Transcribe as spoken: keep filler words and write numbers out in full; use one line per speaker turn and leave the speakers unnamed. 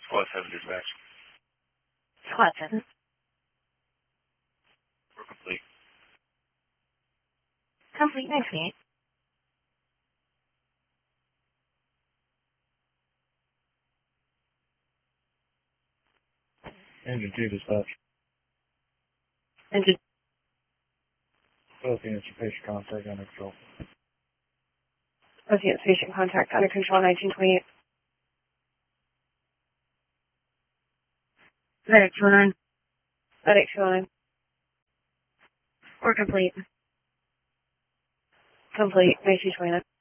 Squad seven dispatch.
Squad seven.
We're complete.
Complete, nine twenty-eight.
Engine two dispatch.
Engine.
Both units are patient contact under control.
Both units patient contact under control, nineteen twenty-eight. Medic two oh nine. Medic two oh nine. We're complete. Complete, nineteen twenty-nine.